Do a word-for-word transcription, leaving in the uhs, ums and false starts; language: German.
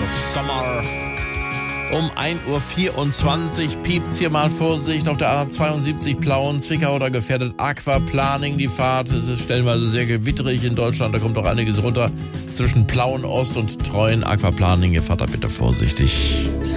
of Summer. Um ein Uhr vierundzwanzig piept's hier mal Vorsicht auf der A zweiundsiebzig Plauen, Zwickau, da gefährdet Aquaplaning die Fahrt. Es ist stellenweise sehr gewitterig in Deutschland, da kommt auch einiges runter zwischen Plauen Ost und Treuen. Aquaplaning, ihr fahrt da bitte vorsichtig.